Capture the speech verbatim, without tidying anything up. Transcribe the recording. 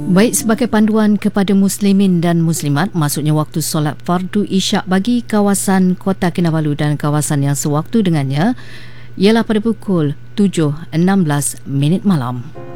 Baik, sebagai panduan kepada muslimin dan muslimat, maksudnya waktu solat fardu isyak bagi kawasan Kota Kinabalu dan kawasan yang sewaktu dengannya ialah pada pukul tujuh enam belas minit malam.